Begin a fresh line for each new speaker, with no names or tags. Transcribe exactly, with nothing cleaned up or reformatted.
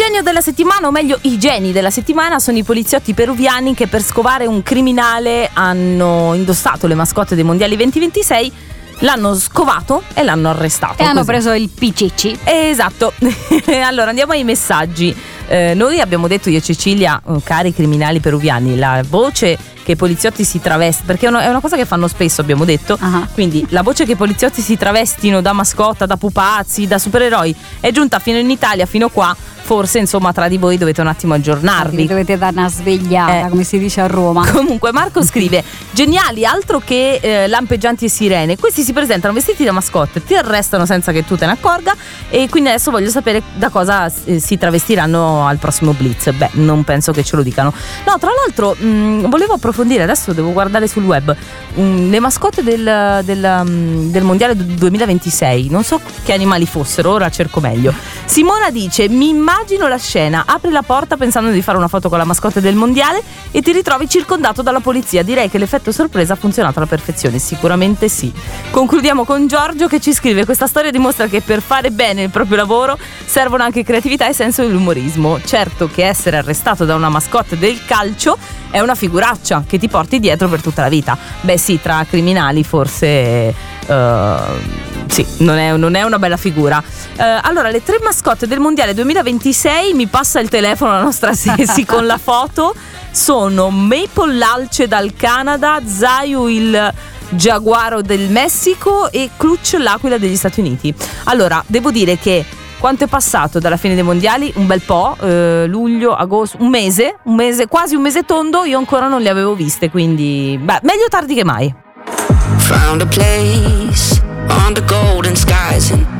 genio della settimana, o meglio i geni della settimana, sono i poliziotti peruviani che per scovare un criminale hanno indossato le mascotte dei mondiali duemilaventisei, l'hanno scovato e l'hanno arrestato.
E hanno
così.
preso il P C C.
Esatto. Allora andiamo ai messaggi. Eh, noi abbiamo detto, io e Cecilia, oh, cari criminali peruviani, la voce che i poliziotti si travestano, perché è una, è una cosa che fanno spesso, abbiamo detto. Uh-huh. Quindi la voce che i poliziotti si travestino da mascotta, da pupazzi, da supereroi è giunta fino in Italia, fino qua. Forse insomma tra di voi dovete un attimo aggiornarvi.
Vi dovete dare una svegliata, eh. come si dice a Roma.
Comunque Marco scrive: geniali, altro che eh, lampeggianti e sirene. Questi si presentano vestiti da mascotte, ti arrestano senza che tu te ne accorga. E quindi adesso voglio sapere da cosa eh, si travestiranno al prossimo Blitz. Beh, non penso che ce lo dicano. No, tra l'altro mh, volevo approfondire, adesso devo guardare sul web mh, le mascotte del, del, um, del mondiale duemilaventisei. Non so che animali fossero, ora cerco meglio. Simona dice: mi immagino la scena, apri la porta pensando di fare una foto con la mascotte del mondiale e ti ritrovi circondato dalla polizia. Direi che l'effetto sorpresa ha funzionato alla perfezione. Sicuramente sì. Concludiamo con Giorgio che ci scrive: questa storia dimostra che per fare bene il proprio lavoro servono anche creatività e senso dell'umorismo. Certo che essere arrestato da una mascotte del calcio è una figuraccia che ti porti dietro per tutta la vita. Beh sì, tra criminali forse uh, sì, non è, non è una bella figura. uh, Allora, le tre mascotte del mondiale duemilaventisei, mi passa il telefono la nostra Sesi con la foto, sono Maple l'alce dal Canada, Zayu il giaguaro del Messico e Clutch l'aquila degli Stati Uniti. Allora, devo dire che quanto è passato dalla fine dei mondiali? Un bel po', eh, luglio, agosto, un mese, un mese, quasi un mese tondo, io ancora non le avevo viste, quindi beh, meglio tardi che mai.
Found a place on the golden skies and